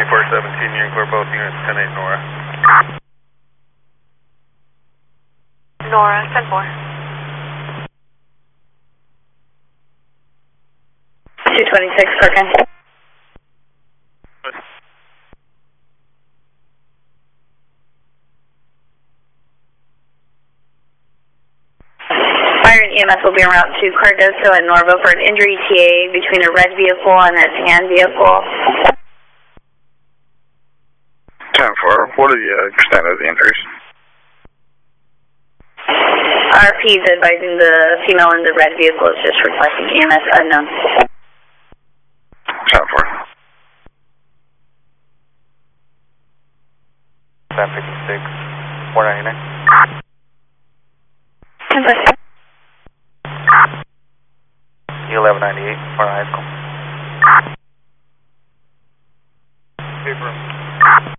2417, you record both units 10-8 Nora. Nora, 10-4. 226, Perkin. Fire and EMS will be en route to Cardoso and Norvo for an injury TA between a red vehicle and a tan vehicle. 10-4, what are the extent of the injuries? RP is advising the female in the red vehicle is just requesting EMS unknown. 10-4. 756, 499. 10-4. 1198, Florida High School. Paper.